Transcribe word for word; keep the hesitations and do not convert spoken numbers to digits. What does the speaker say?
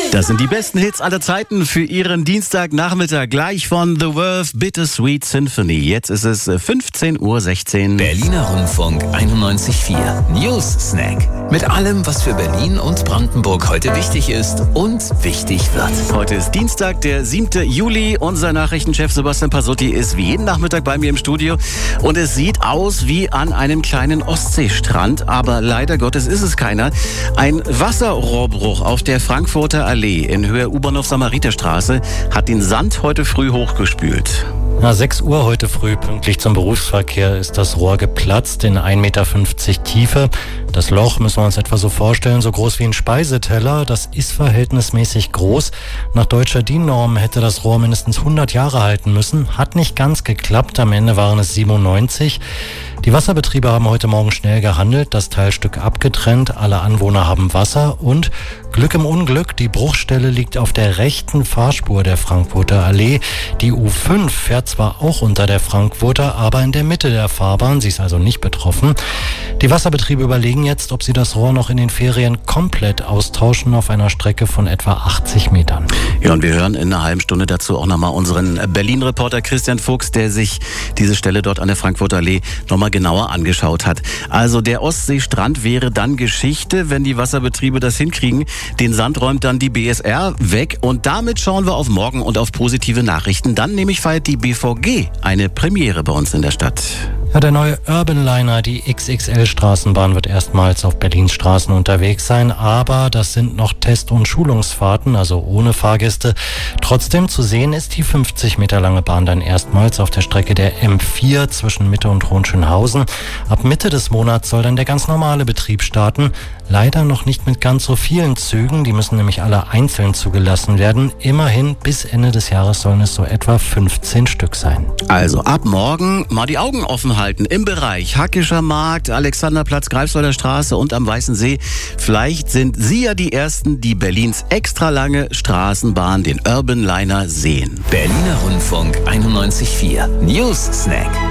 Das sind die besten Hits aller Zeiten für Ihren Dienstagnachmittag. Gleich von The Verve, Bittersweet Symphony. Jetzt ist es fünfzehn Uhr sechzehn. Berliner Rundfunk einundneunzig Komma vier. News Snack. Mit allem, was für Berlin und Brandenburg heute wichtig ist und wichtig wird. Heute ist Dienstag, der siebte Juli. Unser Nachrichtenchef Sebastian Pasotti ist wie jeden Nachmittag bei mir im Studio. Und es sieht aus wie an einem kleinen Ostseestrand. Aber leider Gottes ist es keiner. Ein Wasserrohrbruch auf der Frankfurter Allee in Höhe U-Bahnhof-Samariterstraße hat den Sand heute früh hochgespült. Na, sechs Uhr heute früh, pünktlich zum Berufsverkehr, ist das Rohr geplatzt in ein Meter fünfzig Tiefe. Das Loch müssen wir uns etwa so vorstellen, so groß wie ein Speiseteller. Das ist verhältnismäßig groß. Nach deutscher D I N-Norm hätte das Rohr mindestens hundert Jahre halten müssen. Hat nicht ganz geklappt, am Ende waren es siebenundneunzig. Die Wasserbetriebe haben heute Morgen schnell gehandelt, das Teilstück abgetrennt. Alle Anwohner haben Wasser und Glück im Unglück, die Bruchstelle liegt auf der rechten Fahrspur der Frankfurter Allee. Die U fünf fährt zwar auch unter der Frankfurter, aber in der Mitte der Fahrbahn. Sie ist also nicht betroffen. Die Wasserbetriebe überlegen jetzt, ob sie das Rohr noch in den Ferien komplett austauschen auf einer Strecke von etwa achtzig Metern. Ja, und wir hören in einer halben Stunde dazu auch nochmal unseren Berlin-Reporter Christian Fuchs, der sich diese Stelle dort an der Frankfurter Allee nochmal genauer angeschaut hat. Also der Ostseestrand wäre dann Geschichte, wenn die Wasserbetriebe das hinkriegen. Den Sand räumt dann die B S R weg und damit schauen wir auf morgen und auf positive Nachrichten. Dann nämlich feiert die B V G eine Premiere bei uns in der Stadt. Ja, der neue Urban Liner, die X X L-Straßenbahn, wird erstmals auf Berlins Straßen unterwegs sein, aber das sind noch Test- und Schulungsfahrten, also ohne Fahrgäste. Trotzdem zu sehen ist die fünfzig Meter lange Bahn dann erstmals auf der Strecke der M vier zwischen Mitte und Hohenschönhausen. Ab Mitte des Monats soll dann der ganz normale Betrieb starten. Leider noch nicht mit ganz so vielen Zügen, die müssen nämlich alle einzeln zugelassen werden. Immerhin bis Ende des Jahres sollen es so etwa fünfzehn Stück sein. Also ab morgen mal die Augen offen halten im Bereich Hackischer Markt, Alexanderplatz, Greifswalder Straße und am Weißen See. Vielleicht sind Sie ja die Ersten, die Berlins extra lange Straßenbahn, den Urban Liner, sehen. Berliner Rundfunk einundneunzig Komma vier. News Snack.